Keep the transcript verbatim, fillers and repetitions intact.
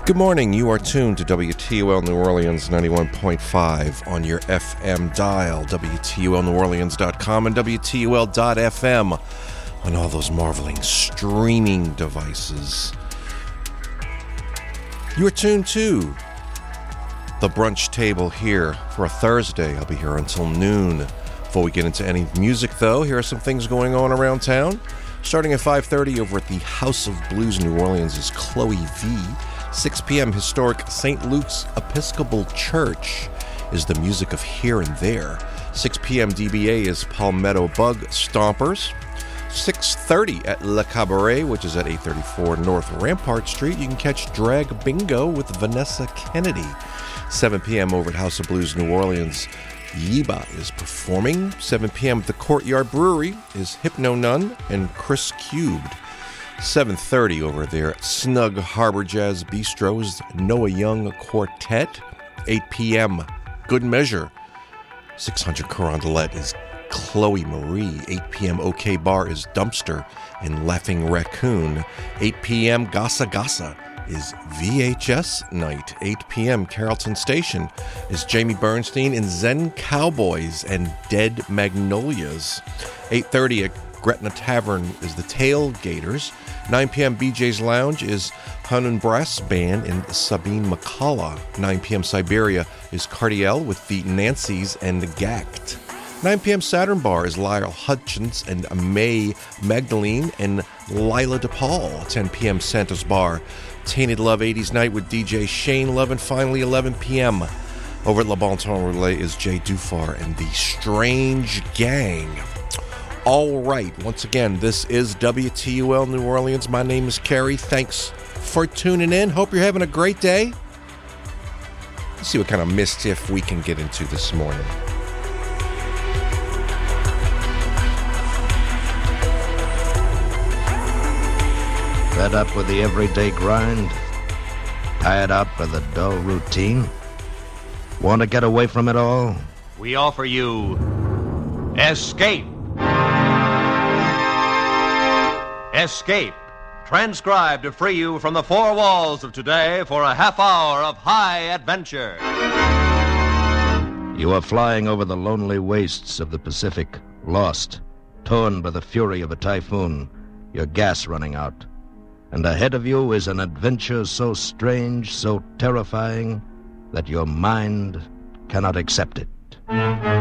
Good morning. You are tuned to W T O L New Orleans ninety-one point five on your F M dial, W T O L New Orleans dot com and W T O L dot F M on all those marveling streaming devices. You are tuned to the brunch table here for a Thursday. I'll be here until noon. Before we get into any music, though, here are some things going on around town. Starting at five thirty over at the House of Blues New Orleans is Chloe V. six p.m. historic Saint Luke's Episcopal Church is the music of Here and There. six p.m. D B A is Palmetto Bug Stompers. six thirty at Le Cabaret, which is at eight thirty-four North Rampart Street. You can catch Drag Bingo with Vanessa Kennedy. seven p.m. over at House of Blues New Orleans, Yiba is performing. seven p.m. at the Courtyard Brewery is Hypno Nun and Chris Cubed. seven thirty over there at Snug Harbor Jazz Bistro is Noah Young Quartet. eight p.m. Good Measure. six hundred Carondelet is Chloe Marie. eight p.m. OK Bar is Dumpster and Laughing Raccoon. eight p.m. Gasa Gasa is V H S Night. eight p.m. Carrollton Station is Jamie Bernstein and Zen Cowboys and Dead Magnolias. eight thirty at Gretna Tavern is the Tailgaters. nine p.m. B J's Lounge is Hanun Brass Band and Sabine McCullough. nine p.m. Siberia is Cardiel with the Nancys and the Gact. nine p.m. Saturn Bar is Lyle Hutchins and May Magdalene and Lila DePaul. ten p.m. Santos Bar, Tainted Love eighties Night with D J Shane Love. And finally, eleven p.m. over at Le Bon Temps Relais is Jay Dufar and the Strange Gang. All right, once again, this is W T U L New Orleans. My name is Kerry. Thanks for tuning in. Hope you're having a great day. Let's see what kind of mischief we can get into this morning. Fed up with the everyday grind? Tired out by the dull routine? Want to get away from it all? We offer you Escape. Escape, transcribed to free you from the four walls of today for a half hour of high adventure. You are flying over the lonely wastes of the Pacific, lost, torn by the fury of a typhoon, your gas running out. And ahead of you is an adventure so strange, so terrifying, that your mind cannot accept it.